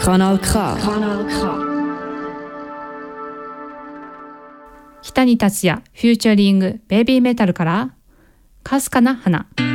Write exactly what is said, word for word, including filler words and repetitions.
Kanal K。 北に達也フューチャリングベイビーメタルからかすかな花。